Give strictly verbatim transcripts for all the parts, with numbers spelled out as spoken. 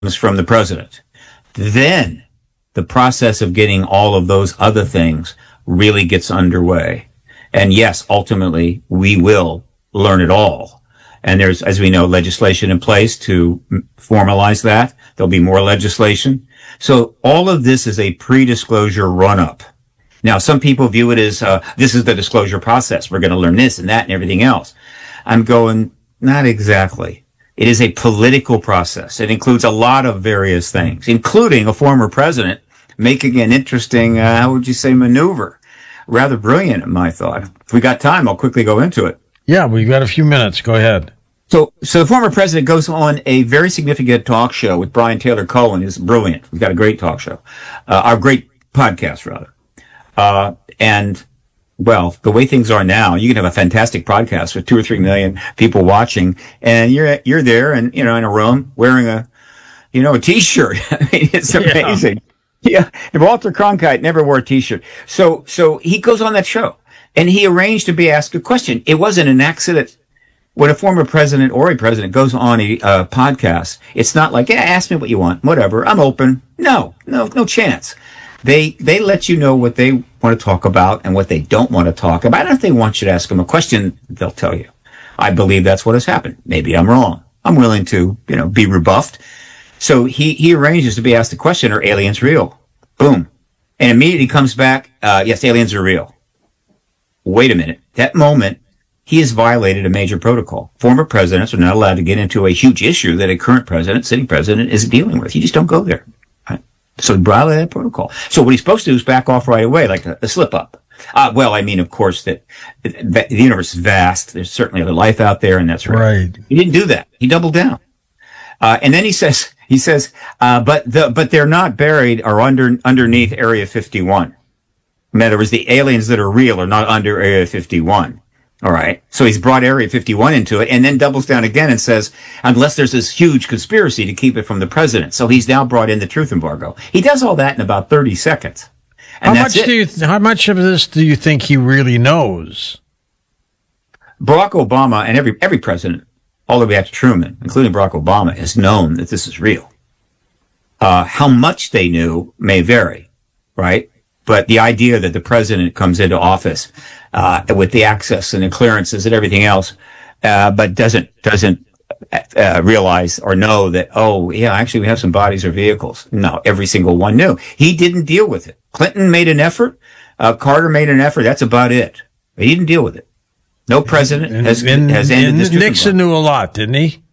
from the president. Then the process of getting all of those other things really gets underway. And yes, ultimately, we will learn it all. And there's, as we know, legislation in place to formalize that. There'll be more legislation. So all of this is a pre-disclosure run-up. Now, some people view it as, uh, this is the disclosure process. We're going to learn this and that and everything else. I'm going, not exactly. It is a political process. It includes a lot of various things, including a former president making an interesting, uh, how would you say, maneuver. Rather brilliant, in my thought. If we got time, I'll quickly go into it. Yeah, we've got a few minutes. Go ahead. So, so the former president goes on a very significant talk show with Brian Taylor Cohen. It's brilliant. We've got a great talk show, uh, our great podcast, rather. Uh, and, well, the way things are now, you can have a fantastic podcast with two or three million people watching, and you're, you're there and, you know, in a room wearing a, you know, a t-shirt. I mean, it's amazing. Yeah. yeah. Walter Cronkite never wore a t-shirt. So, so he goes on that show and he arranged to be asked a question. It wasn't an accident. When a former president or a president goes on a uh, podcast, it's not like, yeah, ask me what you want, whatever, I'm open. No, no, no chance. They, they let you know what they want to talk about and what they don't want to talk about. And if they want you to ask them a question, they'll tell you. I believe that's what has happened. Maybe I'm wrong. I'm willing to, you know, be rebuffed. So he, he arranges to be asked the question, are aliens real? Boom. And immediately comes back, uh, yes, aliens are real. Wait a minute. That moment, he has violated a major protocol. Former presidents are not allowed to get into a huge issue that a current president, sitting president, is dealing with. You just don't go there. Right? So he violated that protocol. So what he's supposed to do is back off right away, like a, a slip up. Uh, well, I mean, of course, that, that the universe is vast. There's certainly other life out there, and that's right. right. He didn't do that. He doubled down. Uh, and then he says, he says, uh, but the, but they're not buried or under, underneath Area fifty-one. In other words, the aliens that are real are not under Area fifty-one. All right. So he's brought Area fifty-one into it and then doubles down again and says, unless there's this huge conspiracy to keep it from the president. So he's now brought in the truth embargo. He does all that in about thirty seconds. And how much it. do you, th- how much of this do you think he really knows? Barack Obama and every, every president, all the way back to Truman, including Barack Obama, has known that this is real. Uh, how much they knew may vary, right? But the idea that the president comes into office, uh, with the access and the clearances and everything else, uh, but doesn't, doesn't, uh, realize or know that, oh, yeah, actually we have some bodies or vehicles. No, every single one knew. He didn't deal with it. Clinton made an effort. Uh, Carter made an effort. That's about it. But he didn't deal with it. No president and, has, and, has ended and this. Nixon knew a lot, didn't he?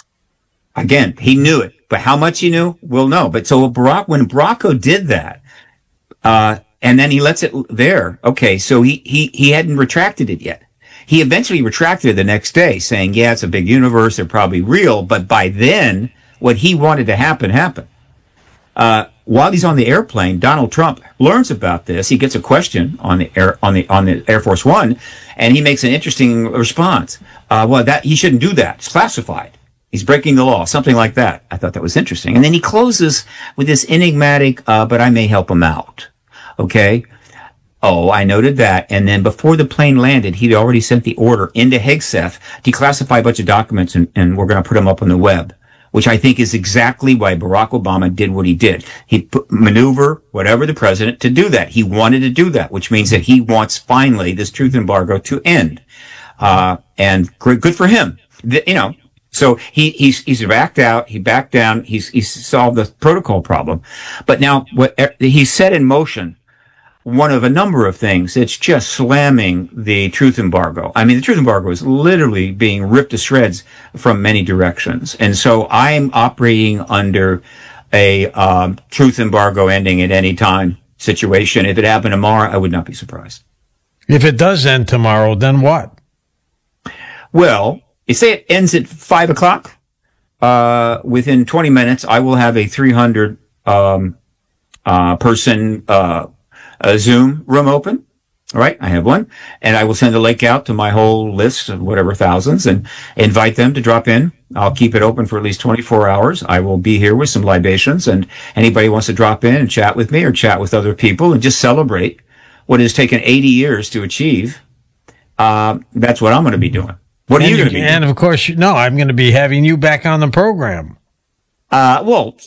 Again, he knew it. But how much he knew, we'll know. But so Barack, when Barack did that, uh, and then he lets it there. Okay, so he, he, he hadn't retracted it yet. He eventually retracted it the next day, saying, yeah, it's a big universe, they're probably real, but by then, what he wanted to happen, happened. Uh, while he's on the airplane, Donald Trump learns about this. He gets a question on the air, on the, on the Air Force One, and he makes an interesting response. Uh, well, that, he shouldn't do that. It's classified. He's breaking the law, something like that. I thought that was interesting. And then he closes with this enigmatic, uh, but I may help him out. Okay. Oh, I noted that. And then before the plane landed, he'd already sent the order into Hegseth to declassify a bunch of documents, and, and we're going to put them up on the web, which I think is exactly why Barack Obama did what he did. He put, maneuver whatever the president to do that. He wanted to do that, which means that he wants finally this truth embargo to end. Uh, and good, good for him. The, you know, so he, he's, he's backed out. He backed down. He's, he's solved the protocol problem. But now what he's set in motion, one of a number of things that's just slamming the truth embargo. I mean, the truth embargo is literally being ripped to shreds from many directions. And so I'm operating under a um, truth embargo ending at any time situation. If it happened tomorrow, I would not be surprised. If it does end tomorrow, then what? Well, you say it ends at five o'clock. Uh, within twenty minutes, I will have a three hundred um, uh, person uh a Zoom room open. All right. I have one, and I will send a link out to my whole list of whatever thousands and invite them to drop in. I'll keep it open for at least twenty-four hours. I will be here with some libations, and anybody wants to drop in and chat with me or chat with other people and just celebrate what has taken eighty years to achieve. Uh, that's what I'm going to be doing. What are and you going to be doing? And of course, no, I'm going to be having you back on the program. Uh, well,